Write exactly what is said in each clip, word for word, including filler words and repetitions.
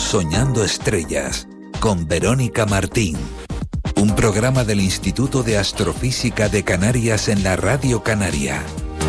Soñando Estrellas, con Verónica Martín. Un programa del Instituto de Astrofísica de Canarias en la Radio Canaria.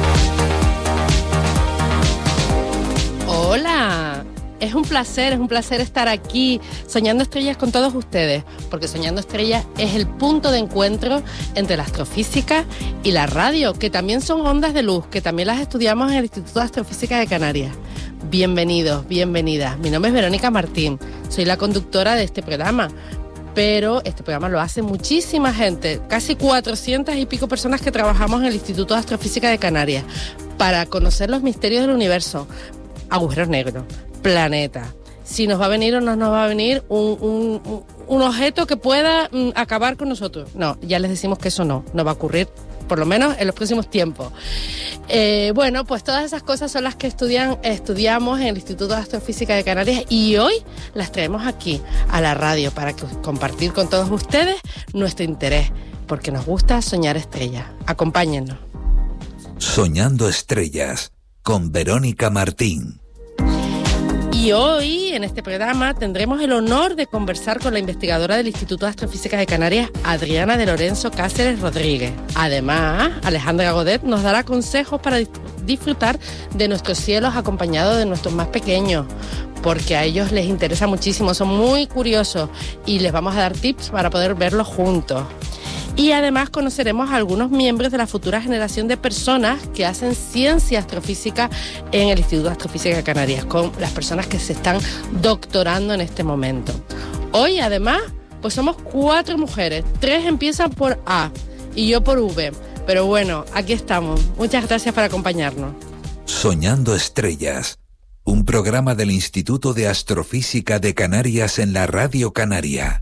Hola, es un placer, es un placer estar aquí Soñando Estrellas con todos ustedes, porque Soñando Estrellas es el punto de encuentro entre la astrofísica y la radio, que también son ondas de luz, que también las estudiamos en el Instituto de Astrofísica de Canarias. Bienvenidos, bienvenidas. Mi nombre es Verónica Martín, soy la conductora de este programa, pero este programa lo hace muchísima gente, casi cuatrocientas y pico personas que trabajamos en el Instituto de Astrofísica de Canarias para conocer los misterios del universo, agujeros negros, planetas, si nos va a venir o no nos va a venir un, un, un objeto que pueda mm, acabar con nosotros. No, ya les decimos que eso no, no va a ocurrir, por lo menos en los próximos tiempos. Eh, bueno, pues todas esas cosas son las que estudian, estudiamos en el Instituto de Astrofísica de Canarias y hoy las traemos aquí a la radio para que, compartir con todos ustedes nuestro interés, porque nos gusta soñar estrellas. Acompáñennos. Soñando Estrellas, con Verónica Martín. Y hoy, en este programa, tendremos el honor de conversar con la investigadora del Instituto de Astrofísica de Canarias, Adriana de Lorenzo Cáceres Rodríguez. Además, Alejandra Godet nos dará consejos para disfrutar de nuestros cielos acompañados de nuestros más pequeños, porque a ellos les interesa muchísimo, son muy curiosos y les vamos a dar tips para poder verlos juntos. Y además conoceremos a algunos miembros de la futura generación de personas que hacen ciencia astrofísica en el Instituto de Astrofísica de Canarias, con las personas que se están doctorando en este momento. Hoy, además, pues somos cuatro mujeres, tres empiezan por A y yo por V. Pero bueno, aquí estamos. Muchas gracias por acompañarnos. Soñando Estrellas, un programa del Instituto de Astrofísica de Canarias en la Radio Canaria.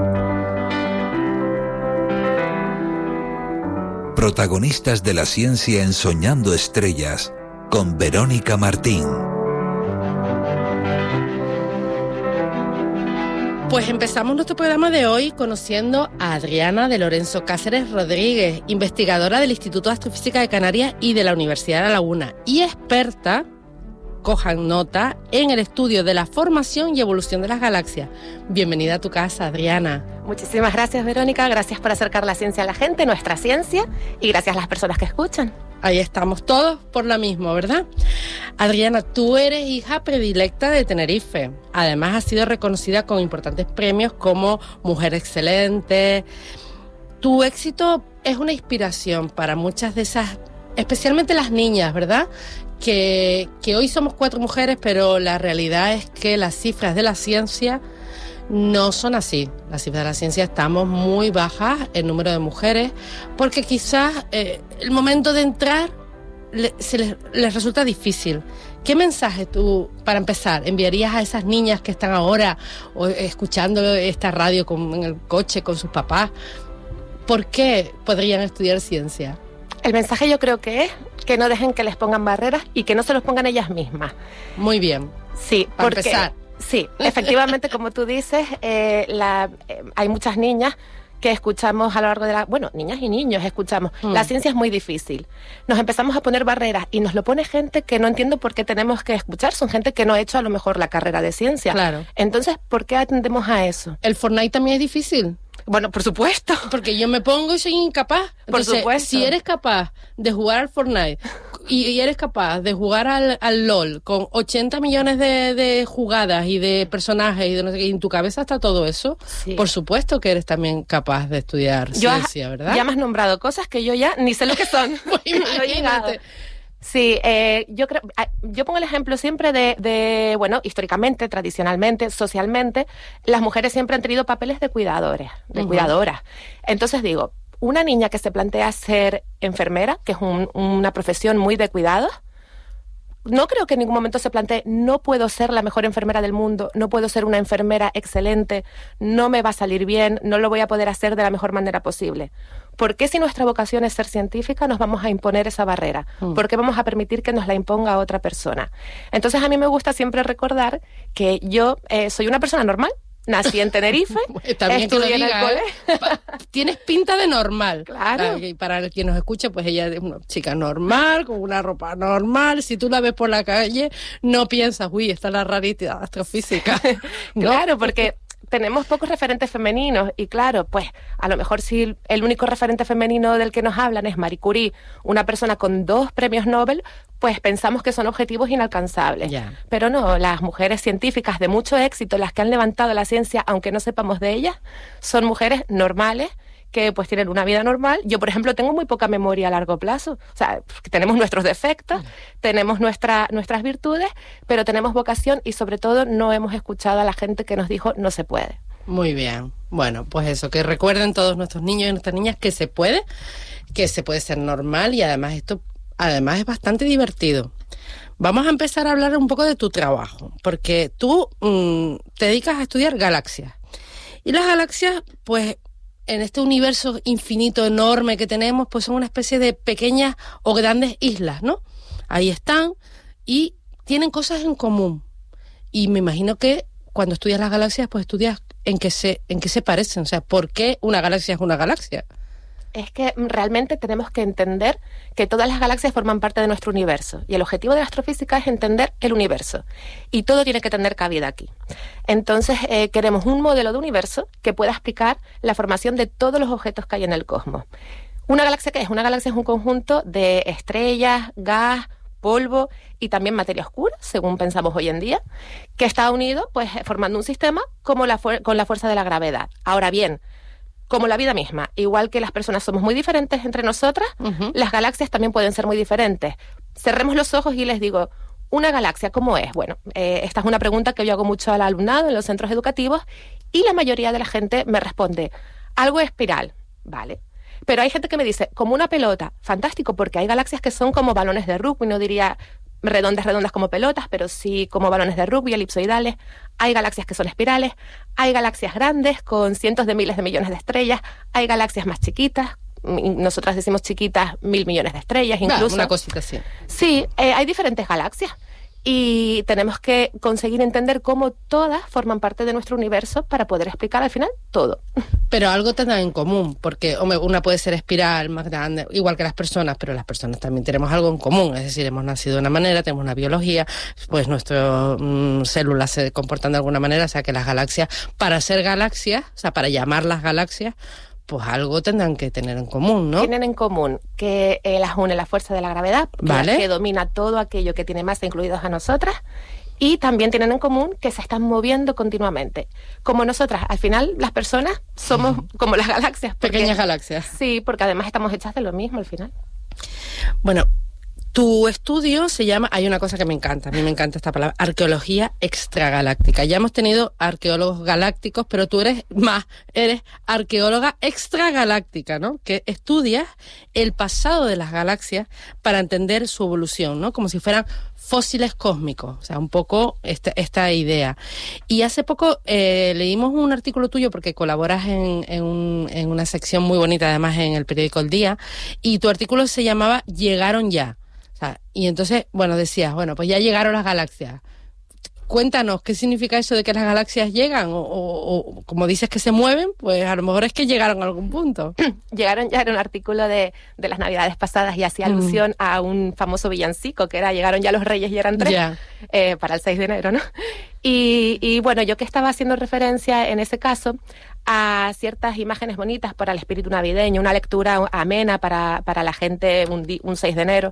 Protagonistas de la ciencia en Soñando Estrellas, con Verónica Martín. Pues empezamos nuestro programa de hoy conociendo a Adriana de Lorenzo Cáceres Rodríguez, investigadora del Instituto de Astrofísica de Canarias y de la Universidad de La Laguna, y experta, cojan nota, en el estudio de la formación y evolución de las galaxias. Bienvenida a tu casa, Adriana. Muchísimas gracias, Verónica. Gracias por acercar la ciencia a la gente, nuestra ciencia, y gracias a las personas que escuchan. Ahí estamos todos por la misma, ¿verdad? Adriana, tú eres hija predilecta de Tenerife. Además, has sido reconocida con importantes premios como Mujer Excelente. Tu éxito es una inspiración para muchas de esas, especialmente las niñas, ¿verdad? Que, que hoy somos cuatro mujeres, pero la realidad es que las cifras de la ciencia no son así. Las cifras de la ciencia estamos muy bajas en número de mujeres, porque quizás eh, el momento de entrar le, se les, les resulta difícil. ¿Qué mensaje tú, para empezar, enviarías a esas niñas que están ahora o, escuchando esta radio con, en el coche con sus papás? ¿Por qué podrían estudiar ciencia? El mensaje yo creo que es que no dejen que les pongan barreras y que no se los pongan ellas mismas. Muy bien. Sí, para porque, empezar. Sí, efectivamente, como tú dices, eh, la, eh, hay muchas niñas que escuchamos a lo largo de la... Bueno, niñas y niños escuchamos. Mm. La ciencia es muy difícil. Nos empezamos a poner barreras y nos lo pone gente que no entiendo por qué tenemos que escuchar. Son gente que no ha hecho a lo mejor la carrera de ciencia. Claro. Entonces, ¿por qué atendemos a eso? ¿El Fortnite también es difícil? Bueno, por supuesto. Porque yo me pongo y soy incapaz. Entonces, por supuesto. Si eres capaz de jugar al Fortnite y, y eres capaz de jugar al, al LOL con ochenta millones de, de jugadas y de personajes y de no sé qué, y en tu cabeza está todo eso, sí. Por supuesto que eres también capaz de estudiar yo ciencia, ha, ¿verdad? Ya me has nombrado cosas que yo ya ni sé lo que son. Pues imagínate. Sí, eh, yo creo, yo pongo el ejemplo siempre de, de, bueno, históricamente, tradicionalmente, socialmente, las mujeres siempre han tenido papeles de cuidadores, de uh-huh. cuidadoras. Entonces digo, una niña que se plantea ser enfermera, que es un, una profesión muy de cuidados, no creo que en ningún momento se plantee, no puedo ser la mejor enfermera del mundo, no puedo ser una enfermera excelente, no me va a salir bien, no lo voy a poder hacer de la mejor manera posible. ¿Por qué si nuestra vocación es ser científica nos vamos a imponer esa barrera? Mm. ¿Por qué vamos a permitir que nos la imponga otra persona? Entonces a mí me gusta siempre recordar que yo eh, soy una persona normal, nací en Tenerife, también estudié que lo en diga, el ¿eh? cole. Tienes pinta de normal. Claro. Y para quien nos escuche, pues ella es una chica normal, con una ropa normal. Si tú la ves por la calle, no piensas, uy, está la rarita astrofísica. ¿No? Claro, porque tenemos pocos referentes femeninos y claro, pues a lo mejor si el único referente femenino del que nos hablan es Marie Curie, una persona con dos premios Nobel, pues pensamos que son objetivos inalcanzables. Yeah. Pero no, las mujeres científicas de mucho éxito, las que han levantado la ciencia, aunque no sepamos de ellas, son mujeres normales que pues tienen una vida normal. Yo, por ejemplo, tengo muy poca memoria a largo plazo. O sea, tenemos nuestros defectos, tenemos nuestra, nuestras virtudes, pero tenemos vocación y sobre todo no hemos escuchado a la gente que nos dijo no se puede. Muy bien. Bueno, pues eso, que recuerden todos nuestros niños y nuestras niñas que se puede, que se puede ser normal y además esto además es bastante divertido. Vamos a empezar a hablar un poco de tu trabajo, porque tú mmm, te dedicas a estudiar galaxias. Y las galaxias, pues, en este universo infinito enorme que tenemos, pues son una especie de pequeñas o grandes islas, ¿no? Ahí están y tienen cosas en común. Y me imagino que cuando estudias las galaxias, pues estudias en qué se, en qué se parecen. O sea, ¿por qué una galaxia es una galaxia? Es que realmente tenemos que entender que todas las galaxias forman parte de nuestro universo y el objetivo de la astrofísica es entender el universo y todo tiene que tener cabida aquí. Entonces eh, queremos un modelo de universo que pueda explicar la formación de todos los objetos que hay en el cosmos. ¿Una galaxia qué es? Una galaxia es un conjunto de estrellas, gas, polvo y también materia oscura, según pensamos hoy en día, que está unido pues formando un sistema como la fu- con la fuerza de la gravedad. Ahora bien, como la vida misma, igual que las personas somos muy diferentes entre nosotras, uh-huh. las galaxias también pueden ser muy diferentes. Cerremos los ojos y les digo, ¿una galaxia cómo es? Bueno, eh, esta es una pregunta que yo hago mucho al alumnado en los centros educativos y la mayoría de la gente me responde, algo espiral, ¿vale? Pero hay gente que me dice, como una pelota, fantástico, porque hay galaxias que son como balones de rugby, no diría redondas, redondas como pelotas, pero sí como balones de rugby, elipsoidales. Hay galaxias que son espirales, hay galaxias grandes con cientos de miles de millones de estrellas, hay galaxias más chiquitas, nosotras decimos chiquitas, mil millones de estrellas incluso. Una cosita así. Sí, eh, hay diferentes galaxias y tenemos que conseguir entender cómo todas forman parte de nuestro universo para poder explicar al final todo. Pero algo tendrán en común, porque hombre, una puede ser espiral, más grande, igual que las personas, pero las personas también tenemos algo en común, es decir, hemos nacido de una manera, tenemos una biología, pues nuestras mmm, células se comportan de alguna manera, o sea que las galaxias, para ser galaxias, o sea, para llamarlas galaxias, pues algo tendrán que tener en común, ¿no? Tienen en común que eh, las une la fuerza de la gravedad, ¿vale? que domina todo aquello que tiene masa, incluidos a nosotras, y también tienen en común que se están moviendo continuamente. Como nosotras, al final, las personas somos como las galaxias. Porque, pequeñas galaxias. Sí, porque además estamos hechas de lo mismo al final. Bueno, tu estudio se llama, hay una cosa que me encanta, a mí me encanta esta palabra, arqueología extragaláctica. Ya hemos tenido arqueólogos galácticos, pero tú eres más, eres arqueóloga extragaláctica, ¿no? Que estudias el pasado de las galaxias para entender su evolución, ¿no? Como si fueran fósiles cósmicos, o sea, un poco esta, esta idea. Y hace poco eh, leímos un artículo tuyo, porque colaboras en, en, un, en una sección muy bonita, además en el periódico El Día, y tu artículo se llamaba Llegaron ya. O sea, y entonces, bueno, decías, bueno, pues ya llegaron las galaxias. Cuéntanos, ¿qué significa eso de que las galaxias llegan? O, o, o como dices que se mueven, pues a lo mejor es que llegaron a algún punto. Llegaron ya, era un artículo de, de las Navidades pasadas y hacía alusión mm. a un famoso villancico que era Llegaron ya los Reyes y eran tres, yeah. eh, para el seis de enero, ¿no? Y, y bueno, yo que estaba haciendo referencia en ese caso a ciertas imágenes bonitas para el espíritu navideño, una lectura amena para, para la gente un, un seis de enero.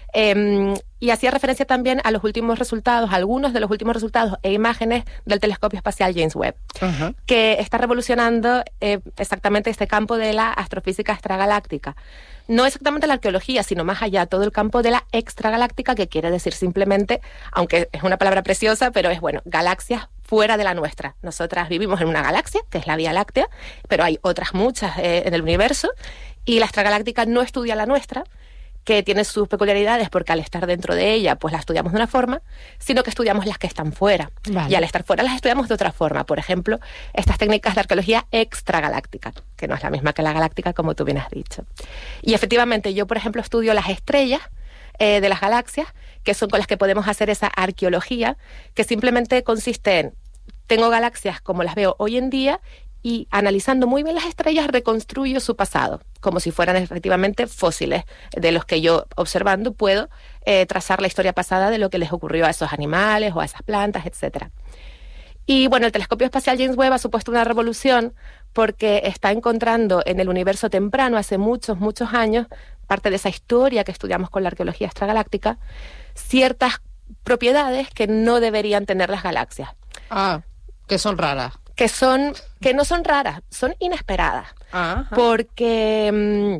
Eh, y hacía referencia también a los últimos resultados, algunos de los últimos resultados e imágenes del telescopio espacial James Webb, uh-huh. que está revolucionando eh, exactamente este campo de la astrofísica extragaláctica. No exactamente la arqueología, sino más allá, todo el campo de la extragaláctica, que quiere decir simplemente, aunque es una palabra preciosa, pero es, bueno, galaxias fuera de la nuestra. Nosotras vivimos en una galaxia, que es la Vía Láctea, pero hay otras muchas eh, en el universo, y la extragaláctica no estudia la nuestra, que tiene sus peculiaridades porque al estar dentro de ella pues la estudiamos de una forma, sino que estudiamos las que están fuera. Vale. Y al estar fuera las estudiamos de otra forma. Por ejemplo, estas técnicas de arqueología extragaláctica, que no es la misma que la galáctica, como tú bien has dicho. Y efectivamente, yo, por ejemplo, estudio las estrellas eh, de las galaxias, que son con las que podemos hacer esa arqueología, que simplemente consiste en tengo galaxias como las veo hoy en día y analizando muy bien las estrellas reconstruyo su pasado, como si fueran efectivamente fósiles, de los que yo observando puedo eh, trazar la historia pasada de lo que les ocurrió a esos animales o a esas plantas, etcétera. Y bueno, el telescopio espacial James Webb ha supuesto una revolución porque está encontrando en el universo temprano, hace muchos, muchos años, parte de esa historia que estudiamos con la arqueología extraгаláctica, ciertas propiedades que no deberían tener las galaxias. Ah, que son raras. Que son, que no son raras, son inesperadas. Ajá. Porque,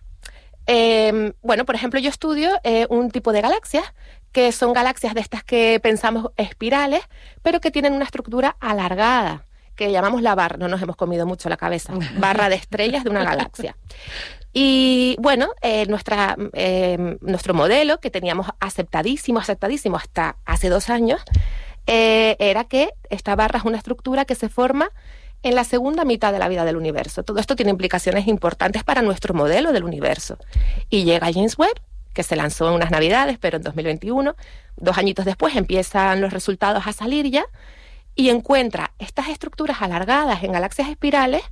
eh, bueno, por ejemplo, yo estudio eh, un tipo de galaxias que son galaxias de estas que pensamos espirales, pero que tienen una estructura alargada, que llamamos la barra, no nos hemos comido mucho la cabeza, barra de estrellas de una galaxia. Y bueno, eh, nuestra, eh, nuestro modelo, que teníamos aceptadísimo, aceptadísimo hasta hace dos años, eh, era que esta barra es una estructura que se forma en la segunda mitad de la vida del universo. Todo esto tiene implicaciones importantes para nuestro modelo del universo. Y llega James Webb, que se lanzó en unas navidades, pero en dos mil veintiuno, dos añitos después empiezan los resultados a salir ya, y encuentra estas estructuras alargadas en galaxias espirales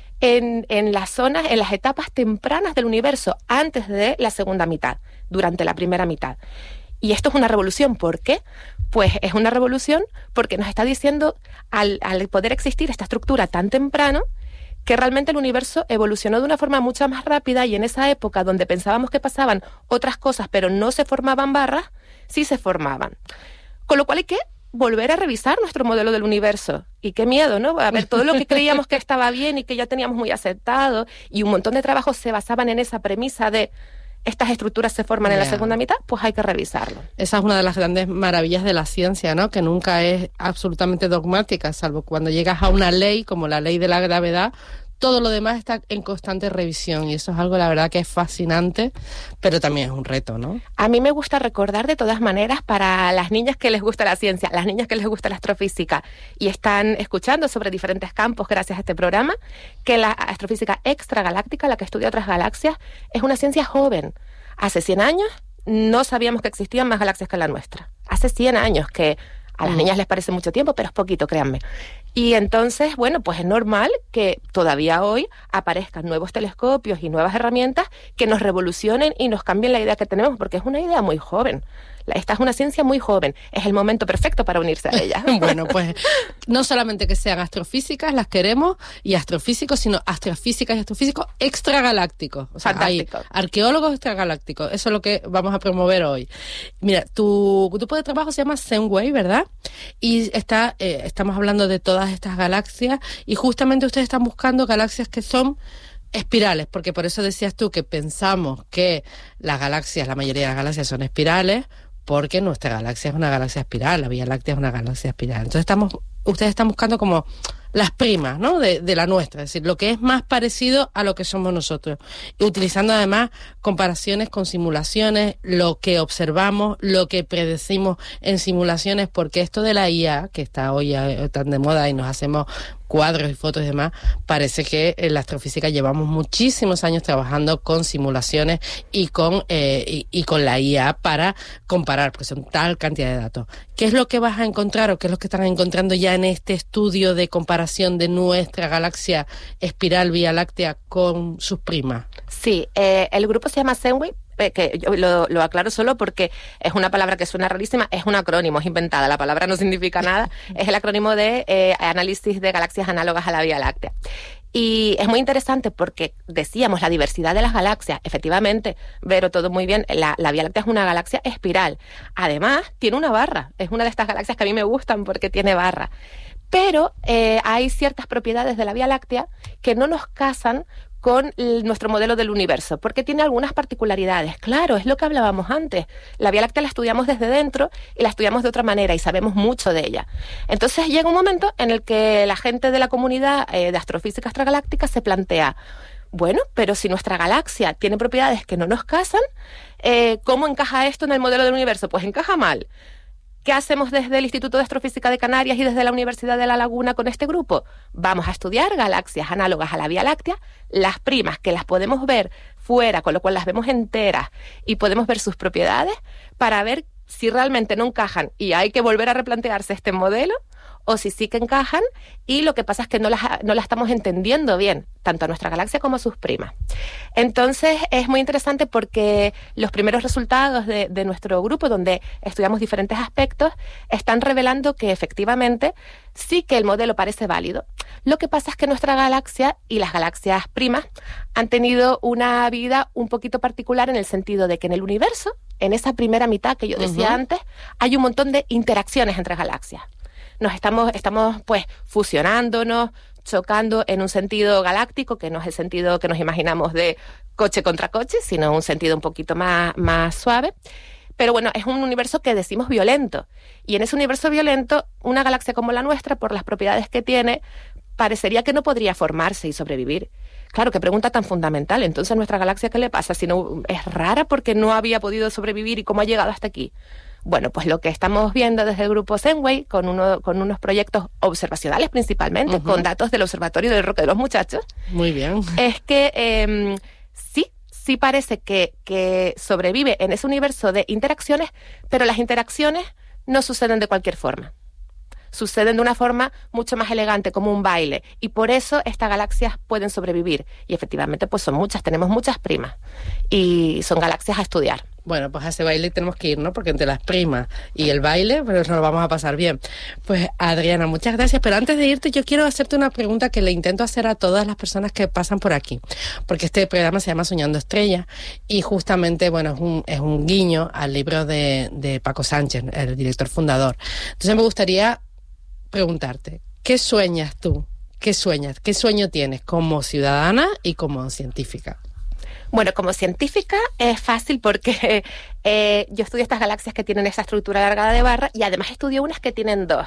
en, en las zonas, en las etapas tempranas del universo, antes de la segunda mitad, durante la primera mitad. Y esto es una revolución. ¿Por qué? Pues es una revolución porque nos está diciendo, al, al poder existir esta estructura tan temprano, que realmente el universo evolucionó de una forma mucho más rápida, y en esa época donde pensábamos que pasaban otras cosas pero no se formaban barras, sí se formaban. Con lo cual hay que volver a revisar nuestro modelo del universo. Y qué miedo, ¿no? A ver, todo lo que creíamos que estaba bien y que ya teníamos muy aceptado, y un montón de trabajos se basaban en esa premisa de estas estructuras se forman yeah. en la segunda mitad, pues hay que revisarlo. Esa es una de las grandes maravillas de la ciencia, ¿no? Que nunca es absolutamente dogmática, salvo cuando llegas a una ley, como la ley de la gravedad, todo lo demás está en constante revisión, y eso es algo, la verdad, que es fascinante, pero también es un reto, ¿no? A mí me gusta recordar, de todas maneras, para las niñas que les gusta la ciencia, las niñas que les gusta la astrofísica y están escuchando sobre diferentes campos gracias a este programa, que la astrofísica extragaláctica, la que estudia otras galaxias, es una ciencia joven. Hace cien años no sabíamos que existían más galaxias que la nuestra. Hace cien años, que a las niñas les parece mucho tiempo, pero es poquito, créanme. Y entonces, bueno, pues es normal que todavía hoy aparezcan nuevos telescopios y nuevas herramientas que nos revolucionen y nos cambien la idea que tenemos, porque es una idea muy joven. Esta es una ciencia muy joven. Es el momento perfecto para unirse a ella. Bueno, pues no solamente que sean astrofísicas, las queremos, y astrofísicos, sino astrofísicas y astrofísicos extragalácticos. O sea, fantástico. Hay arqueólogos extragalácticos. Eso es lo que vamos a promover hoy. Mira, tu grupo de trabajo se llama Zenway, ¿verdad? Y está, eh, estamos hablando de todas estas galaxias, y justamente ustedes están buscando galaxias que son espirales, porque por eso decías tú que pensamos que las galaxias, la mayoría de las galaxias son espirales, porque nuestra galaxia es una galaxia espiral, la Vía Láctea es una galaxia espiral. Entonces estamos, ustedes están buscando como las primas, ¿no?, de, de la nuestra, es decir, lo que es más parecido a lo que somos nosotros, y utilizando además comparaciones con simulaciones, lo que observamos, lo que predecimos en simulaciones, porque esto de la I A, que está hoy tan de moda y nos hacemos cuadros y fotos y demás, parece que en la astrofísica llevamos muchísimos años trabajando con simulaciones y con eh, y, y con la I A para comparar, porque son tal cantidad de datos. ¿Qué es lo que vas a encontrar, o qué es lo que están encontrando ya en este estudio de comparación de nuestra galaxia espiral Vía Láctea con sus primas? Sí, eh, el grupo se llama Zenway, que yo lo, lo aclaro solo porque es una palabra que suena rarísima, es un acrónimo, es inventada, la palabra no significa nada, es el acrónimo de eh, análisis de galaxias análogas a la Vía Láctea. Y es muy interesante porque decíamos la diversidad de las galaxias, efectivamente, Vero, todo muy bien, la, la Vía Láctea es una galaxia espiral, además tiene una barra, es una de estas galaxias que a mí me gustan porque tiene barra. Pero eh, hay ciertas propiedades de la Vía Láctea que no nos casan con el, nuestro modelo del universo, porque tiene algunas particularidades. Claro, es lo que hablábamos antes. La Vía Láctea la estudiamos desde dentro y la estudiamos de otra manera y sabemos mucho de ella. Entonces llega un momento en el que la gente de la comunidad eh, de astrofísica extragaláctica se plantea, bueno, pero si nuestra galaxia tiene propiedades que no nos casan, eh, ¿cómo encaja esto en el modelo del universo? Pues encaja mal. ¿Qué hacemos desde el Instituto de Astrofísica de Canarias y desde la Universidad de La Laguna con este grupo? Vamos a estudiar galaxias análogas a la Vía Láctea, las primas que las podemos ver fuera, con lo cual las vemos enteras y podemos ver sus propiedades, para ver si realmente no encajan y hay que volver a replantearse este modelo, o si sí que encajan, y lo que pasa es que no las, no las estamos entendiendo bien, tanto a nuestra galaxia como a sus primas. Entonces es muy interesante porque los primeros resultados de, de nuestro grupo, donde estudiamos diferentes aspectos, están revelando que efectivamente sí que el modelo parece válido. Lo que pasa es que nuestra galaxia y las galaxias primas han tenido una vida un poquito particular en el sentido de que en el universo, en esa primera mitad que yo decía uh-huh. antes, hay un montón de interacciones entre galaxias. Nos estamos, estamos pues fusionándonos, chocando en un sentido galáctico, que no es el sentido que nos imaginamos de coche contra coche, sino un sentido un poquito más, más suave. Pero bueno, es un universo que decimos violento. Y en ese universo violento, una galaxia como la nuestra, por las propiedades que tiene, parecería que no podría formarse y sobrevivir. Claro, qué pregunta tan fundamental. Entonces, ¿nuestra galaxia qué le pasa? Si no, es rara porque no había podido sobrevivir y cómo ha llegado hasta aquí. Bueno, pues lo que estamos viendo desde el grupo Zenway, con, uno, con unos proyectos observacionales principalmente, uh-huh. con datos del Observatorio del Roque de los Muchachos. Muy bien. Es que eh, sí, sí parece que, que sobrevive en ese universo de interacciones, pero las interacciones no suceden de cualquier forma. Suceden de una forma mucho más elegante, como un baile, y por eso estas galaxias pueden sobrevivir. Y efectivamente, pues son muchas, tenemos muchas primas, y son galaxias a estudiar. Bueno, pues a ese baile tenemos que ir, ¿no? Porque entre las primas y el baile, pues nos lo vamos a pasar bien. Pues Adriana, muchas gracias, pero antes de irte yo quiero hacerte una pregunta que le intento hacer a todas las personas que pasan por aquí, porque este programa se llama Soñando Estrellas, y justamente, bueno, es un, es un guiño al libro de, de Paco Sánchez, el director fundador. Entonces me gustaría preguntarte, ¿qué sueñas tú? ¿Qué sueñas? ¿Qué sueño tienes como ciudadana y como científica? Bueno, como científica es fácil porque eh, yo estudio estas galaxias que tienen esa estructura alargada de barra y además estudio unas que tienen dos.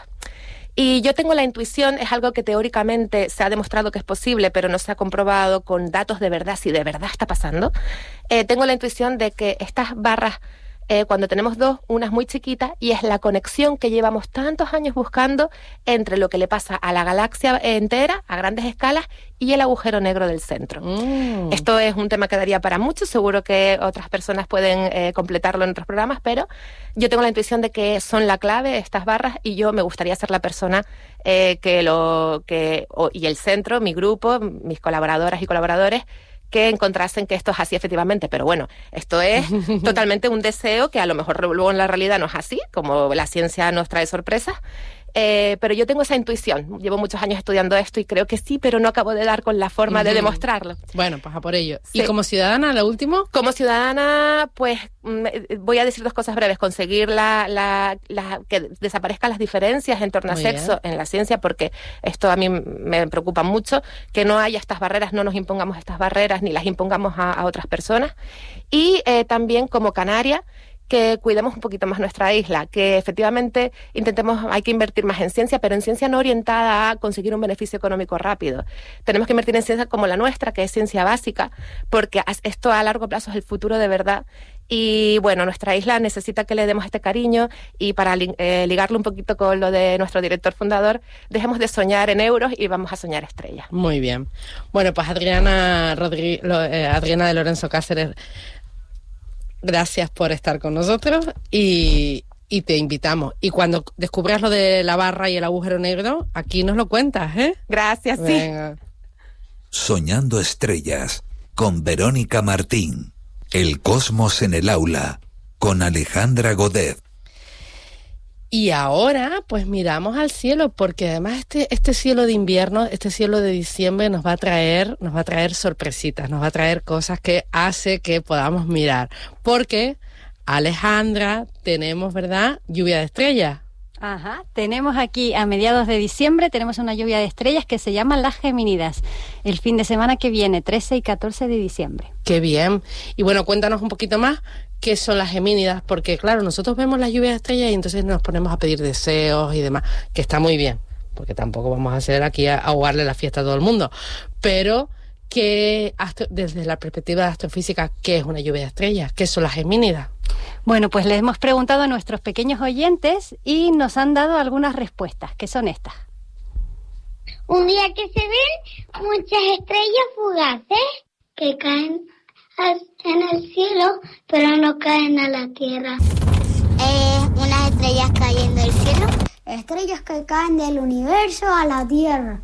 Y yo tengo la intuición, es algo que teóricamente se ha demostrado que es posible, pero no se ha comprobado con datos de verdad si de verdad está pasando. Eh, tengo la intuición de que estas barras, Eh, cuando tenemos dos, una es muy chiquita y es la conexión que llevamos tantos años buscando entre lo que le pasa a la galaxia entera, a grandes escalas, y el agujero negro del centro. Mm. Esto es un tema que daría para mucho, seguro que otras personas pueden eh, completarlo en otros programas, pero yo tengo la intuición de que son la clave estas barras y yo me gustaría ser la persona eh, que lo que o, y el centro, mi grupo, mis colaboradoras y colaboradores, que encontrasen que esto es así efectivamente. Pero bueno, esto es totalmente un deseo que a lo mejor luego en la realidad no es así, como la ciencia nos trae sorpresas. Eh, pero yo tengo esa intuición. Llevo muchos años estudiando esto y creo que sí, pero no acabo de dar con la forma uh-huh. de demostrarlo. Bueno, pues a por ello. Sí. ¿Y como ciudadana, lo último? Como ciudadana, pues voy a decir dos cosas breves. Conseguir la, la, la que desaparezcan las diferencias en torno a sexo en la ciencia, porque esto a mí me preocupa mucho, que no haya estas barreras, no nos impongamos estas barreras ni las impongamos a, a otras personas. Y eh, también como canaria, que cuidemos un poquito más nuestra isla, que efectivamente intentemos, hay que invertir más en ciencia, pero en ciencia no orientada a conseguir un beneficio económico rápido. Tenemos que invertir en ciencia como la nuestra, que es ciencia básica, porque esto a largo plazo es el futuro de verdad. Y bueno, nuestra isla necesita que le demos este cariño, y para eh, ligarlo un poquito con lo de nuestro director fundador, dejemos de soñar en euros y vamos a soñar estrellas. Muy bien. Bueno, pues Adriana, Rodri- lo, eh, Adriana de Lorenzo Cáceres, gracias por estar con nosotros y, y te invitamos. Y cuando descubras lo de la barra y el agujero negro, aquí nos lo cuentas, ¿eh? Gracias, Venga. Sí. Soñando Estrellas, con Verónica Martín. El cosmos en el aula, con Alejandra Godet. Y ahora, pues miramos al cielo, porque además este, este cielo de invierno, este cielo de diciembre nos va a traer, nos va a traer sorpresitas, nos va a traer cosas que hace que podamos mirar. Porque, Alejandra, tenemos, ¿verdad?, lluvia de estrellas. Ajá, tenemos aquí a mediados de diciembre, tenemos una lluvia de estrellas que se llama las Gemínidas, el fin de semana que viene, trece y catorce de diciembre. ¡Qué bien! Y bueno, cuéntanos un poquito más qué son las Gemínidas, porque claro, nosotros vemos las lluvias de estrellas y entonces nos ponemos a pedir deseos y demás, que está muy bien, porque tampoco vamos a hacer aquí a ahogarle la fiesta a todo el mundo, pero que desde la perspectiva de astrofísica, ¿qué es una lluvia de estrellas? ¿Qué son las Gemínidas? Bueno, pues le hemos preguntado a nuestros pequeños oyentes y nos han dado algunas respuestas, que son estas. Un día que se ven muchas estrellas fugaces que caen en el cielo, pero no caen a la tierra. Eh, unas estrellas cayendo del cielo, estrellas que caen del universo a la Tierra.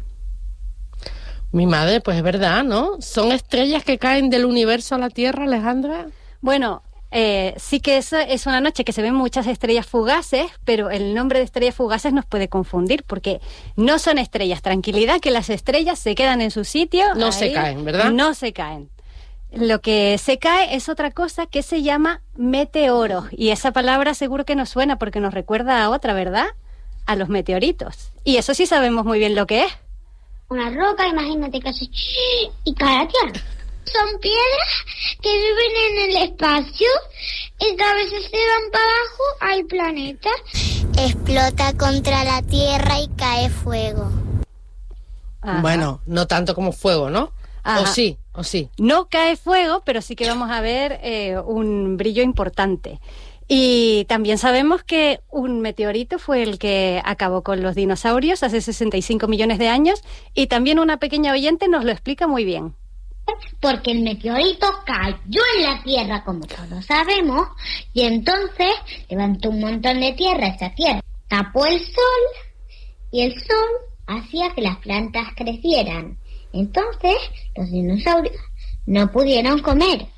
Mi madre, pues es verdad, ¿no? ¿Son estrellas que caen del universo a la Tierra, Alejandra? Bueno, eh, sí que eso es una noche que se ven muchas estrellas fugaces, pero el nombre de estrellas fugaces nos puede confundir, porque no son estrellas. Tranquilidad, que las estrellas se quedan en su sitio. No ahí, se caen, ¿verdad? No se caen. Lo que se cae es otra cosa que se llama meteoros. Y esa palabra seguro que nos suena porque nos recuerda a otra, ¿verdad? A los meteoritos. Y eso sí sabemos muy bien lo que es. Una roca, imagínate que hace y cae a la Tierra. Son piedras que viven en el espacio y que a veces se van para abajo al planeta. Explota contra la Tierra y cae fuego. Ajá. Bueno, no tanto como fuego, ¿no? Ajá. O sí, o sí. No cae fuego, pero sí que vamos a ver eh, un brillo importante. Y también sabemos que un meteorito fue el que acabó con los dinosaurios hace sesenta y cinco millones de años, y también una pequeña oyente nos lo explica muy bien. Porque el meteorito cayó en la Tierra, como todos sabemos, y entonces levantó un montón de tierra. Esa tierra tapó el sol, y el sol hacía que las plantas crecieran. Entonces los dinosaurios no pudieron comer.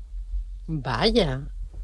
Vaya.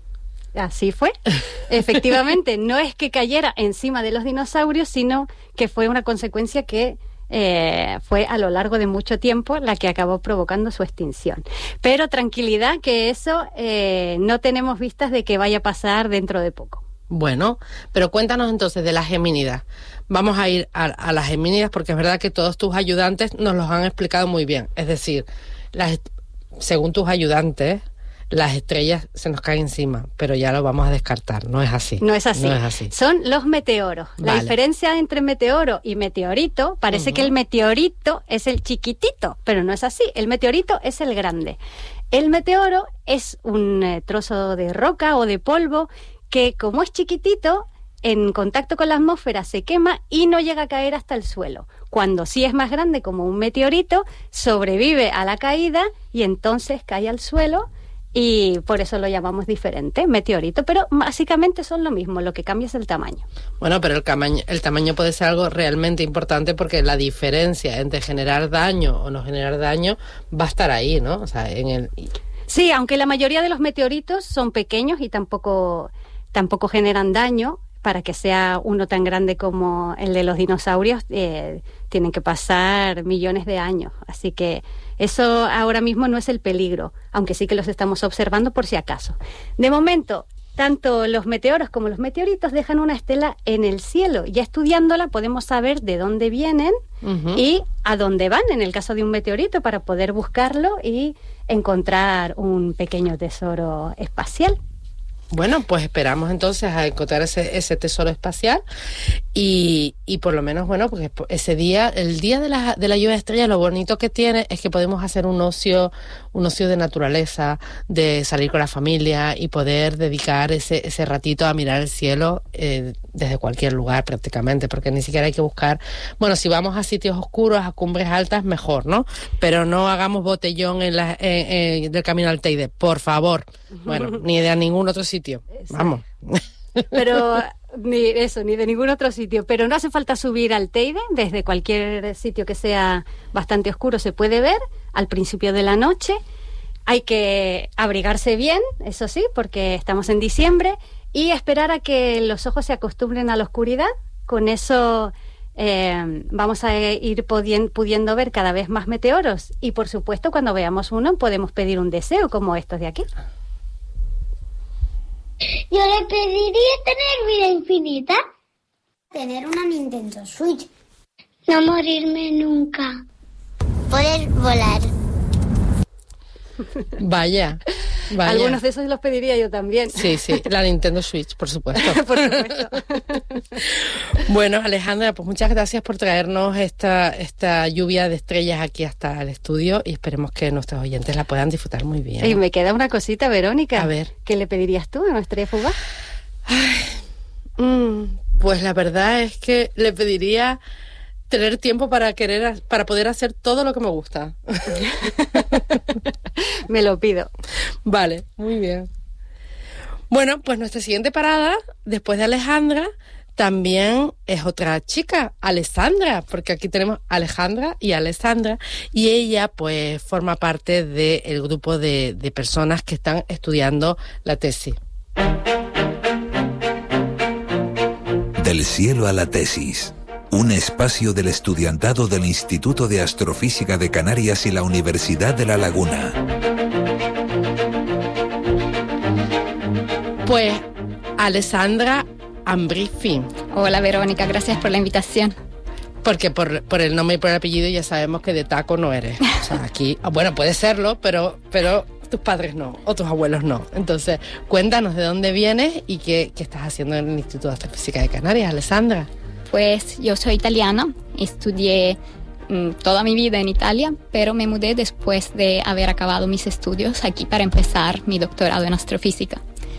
Así fue. Efectivamente, no es que cayera encima de los dinosaurios, sino que fue una consecuencia que eh, fue a lo largo de mucho tiempo la que acabó provocando su extinción. Pero tranquilidad, que eso eh, no tenemos vistas de que vaya a pasar dentro de poco. Bueno, pero cuéntanos entonces de las gemínidas. Vamos a ir a, a las gemínidas porque es verdad que todos tus ayudantes nos los han explicado muy bien. Es decir, las, según tus ayudantes, las estrellas se nos caen encima, pero ya lo vamos a descartar. No es así. No es así. No es así. Son los meteoros. Vale. La diferencia entre meteoro y meteorito, parece uh-huh. que el meteorito es el chiquitito, pero no es así. El meteorito es el grande. El meteoro es un eh, trozo de roca o de polvo que, como es chiquitito, en contacto con la atmósfera se quema y no llega a caer hasta el suelo. Cuando sí es más grande, como un meteorito, sobrevive a la caída y entonces cae al suelo. Y por eso lo llamamos diferente, meteorito, pero básicamente son lo mismo, lo que cambia es el tamaño. Bueno, pero el tamaño, el tamaño puede ser algo realmente importante porque la diferencia entre generar daño o no generar daño va a estar ahí, ¿no? O sea, en el... Sí, aunque la mayoría de los meteoritos son pequeños y tampoco, tampoco generan daño, para que sea uno tan grande como el de los dinosaurios, eh, tienen que pasar millones de años. Así que eso ahora mismo no es el peligro, aunque sí que los estamos observando por si acaso. De momento, tanto los meteoros como los meteoritos dejan una estela en el cielo. Ya estudiándola podemos saber de dónde vienen uh-huh. y a dónde van, en el caso de un meteorito, para poder buscarlo y encontrar un pequeño tesoro espacial. Bueno, pues esperamos entonces a encontrar ese, ese tesoro espacial y, y por lo menos, bueno, porque ese día, el día de la, de la lluvia de estrellas, lo bonito que tiene es que podemos hacer un ocio, un ocio de naturaleza, de salir con la familia y poder dedicar ese, ese ratito a mirar el cielo eh, desde cualquier lugar prácticamente, porque ni siquiera hay que buscar, bueno, si vamos a sitios oscuros, a cumbres altas, mejor, ¿no? Pero no hagamos botellón en la, en, en, del camino al Teide, por favor. Bueno, ni de ningún otro sitio. Vamos. Pero ni eso, ni de ningún otro sitio. Pero no hace falta subir al Teide, desde cualquier sitio que sea bastante oscuro se puede ver al principio de la noche. Hay que abrigarse bien, eso sí, porque estamos en diciembre, y esperar a que los ojos se acostumbren a la oscuridad. Con eso eh, vamos a ir podien, pudiendo ver cada vez más meteoros. Y por supuesto, cuando veamos uno, podemos pedir un deseo como estos de aquí. Yo le pediría tener vida infinita. Tener una Nintendo Switch. No morirme nunca. Poder volar. Vaya, vaya. Algunos de esos los pediría yo también. Sí, sí, la Nintendo Switch, por supuesto. Por supuesto. Bueno, Alejandra, pues muchas gracias por traernos esta, esta lluvia de estrellas aquí hasta el estudio y esperemos que nuestros oyentes la puedan disfrutar muy bien. Y me queda una cosita, Verónica. A ver. ¿Qué le pedirías tú a nuestra Estrella Fugaz? Ay, mm, pues la verdad es que le pediría tener tiempo para querer, para poder hacer todo lo que me gusta. Me lo pido. Vale, muy bien. Bueno, pues nuestra siguiente parada, después de Alejandra, también es otra chica, Alessandra, porque aquí tenemos Alejandra y Alessandra, y ella pues forma parte del grupo de, de personas que están estudiando la tesis. Del cielo a la tesis. Un espacio del estudiantado del Instituto de Astrofísica de Canarias y la Universidad de La Laguna. Pues, Alessandra Ambrifi. Hola Verónica, gracias por la invitación. Porque por, por el nombre y por el apellido ya sabemos que de taco no eres. O sea, aquí, bueno, puede serlo, pero, pero tus padres no, o tus abuelos no. Entonces, cuéntanos de dónde vienes y qué, qué estás haciendo en el Instituto de Astrofísica de Canarias, Alessandra. Pues yo soy italiana, estudié mmm, toda mi vida en Italia, pero me mudé después de haber acabado mis estudios aquí para empezar mi doctorado en astrofísica.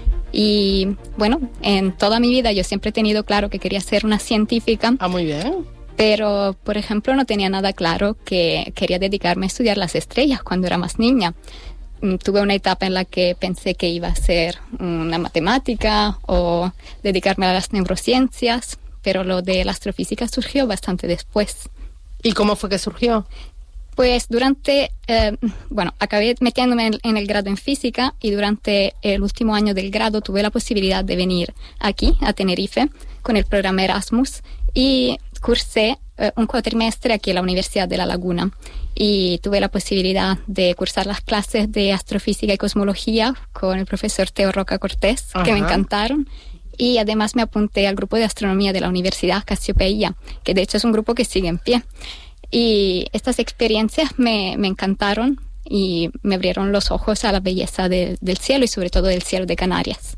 Y bueno, en toda mi vida yo siempre he tenido claro que quería ser una científica. Ah, muy bien. Pero, por ejemplo, no tenía nada claro que quería dedicarme a estudiar las estrellas cuando era más niña. Tuve una etapa en la que pensé que iba a ser una matemática o dedicarme a las neurociencias, pero lo de la astrofísica surgió bastante después. ¿Y cómo fue que surgió? Pues durante, eh, bueno, acabé metiéndome en, en el grado en física y durante el último año del grado tuve la posibilidad de venir aquí, a Tenerife, con el programa Erasmus y cursé eh, un cuatrimestre aquí en la Universidad de La Laguna y tuve la posibilidad de cursar las clases de astrofísica y cosmología con el profesor Teo Roca Cortés, que me encantaron. Y además me apunté al grupo de astronomía de la Universidad Cassiopea, que de hecho es un grupo que sigue en pie. Y estas experiencias me, me encantaron y me abrieron los ojos a la belleza de, del cielo y sobre todo del cielo de Canarias.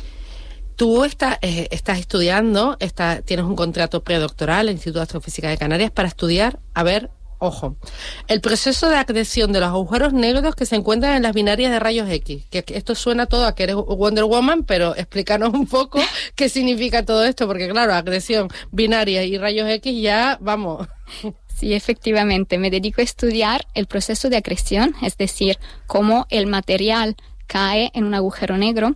Tú está, eh, estás estudiando, está, tienes un contrato predoctoral en el Instituto de Astrofísica de Canarias para estudiar, a ver, ojo, el proceso de acreción de los agujeros negros que se encuentran en las binarias de rayos X. Que esto suena todo a que eres Wonder Woman, pero explícanos un poco qué significa todo esto, porque claro, acreción, binarias y rayos X ya, vamos... Sí, efectivamente, me dedico a estudiar el proceso de acreción, es decir, cómo el material cae en un agujero negro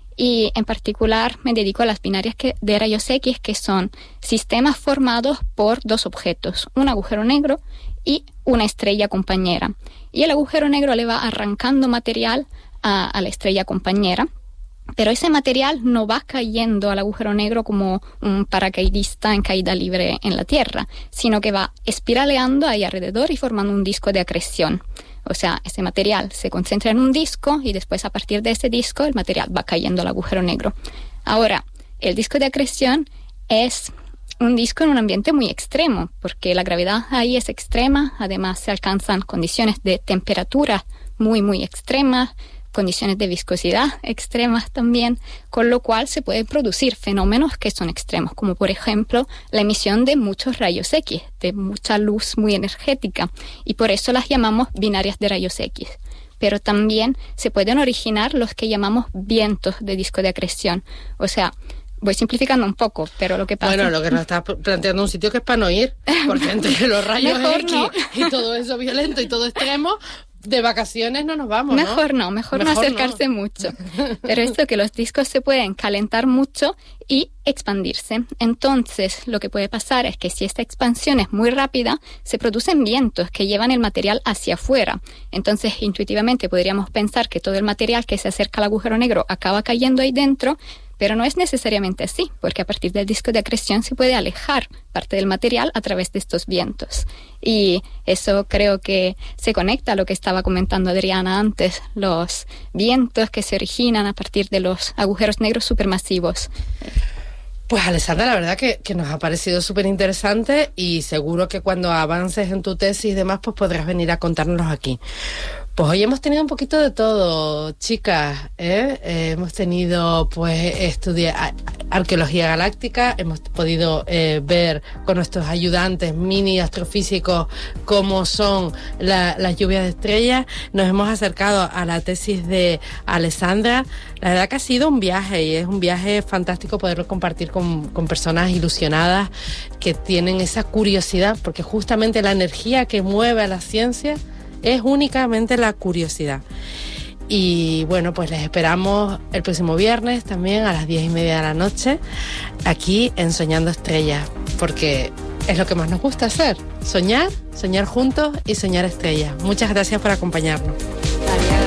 y en particular me dedico a las binarias que, de rayos X, que son sistemas formados por dos objetos, un agujero negro y una estrella compañera. Y el agujero negro le va arrancando material a, a la estrella compañera. Pero ese material no va cayendo al agujero negro como un paracaidista en caída libre en la Tierra, sino que va espiraleando ahí alrededor y formando un disco de acreción. O sea, ese material se concentra en un disco y después a partir de ese disco el material va cayendo al agujero negro. Ahora, el disco de acreción es un disco en un ambiente muy extremo, porque la gravedad ahí es extrema, además se alcanzan condiciones de temperatura muy, muy extremas, condiciones de viscosidad extremas también, con lo cual se pueden producir fenómenos que son extremos, como por ejemplo la emisión de muchos rayos X, de mucha luz muy energética, y por eso las llamamos binarias de rayos X. Pero también se pueden originar los que llamamos vientos de disco de acreción, o sea, voy simplificando un poco, pero lo que pasa... Bueno, lo que nos estás planteando un sitio que es para no ir, porque entre los rayos X no. y todo eso violento y todo extremo... De vacaciones no nos vamos, Mejor no, no mejor, mejor no acercarse no. mucho. Pero esto que los discos se pueden calentar mucho y expandirse. Entonces, lo que puede pasar es que si esta expansión es muy rápida, se producen vientos que llevan el material hacia afuera. Entonces, intuitivamente podríamos pensar que todo el material que se acerca al agujero negro acaba cayendo ahí dentro, pero no es necesariamente así, porque a partir del disco de acreción se puede alejar parte del material a través de estos vientos. Y eso creo que se conecta a lo que estaba comentando Adriana antes, los vientos que se originan a partir de los agujeros negros supermasivos. Pues Alessandra, la verdad que, que nos ha parecido súper interesante y seguro que cuando avances en tu tesis y demás, pues podrás venir a contárnoslos aquí. Pues hoy hemos tenido un poquito de todo, chicas, ¿eh? Eh, hemos tenido, pues, estudiar arqueología galáctica, hemos podido eh, ver con nuestros ayudantes mini astrofísicos cómo son la, las lluvias de estrellas, nos hemos acercado a la tesis de Alessandra. La verdad que ha sido un viaje y es un viaje fantástico poderlo compartir con, con personas ilusionadas que tienen esa curiosidad, porque justamente la energía que mueve a la ciencia es únicamente la curiosidad. Y bueno, pues les esperamos el próximo viernes también a las diez y media de la noche aquí en Soñando Estrellas, porque es lo que más nos gusta hacer, soñar, soñar juntos y soñar estrellas. Muchas gracias por acompañarnos.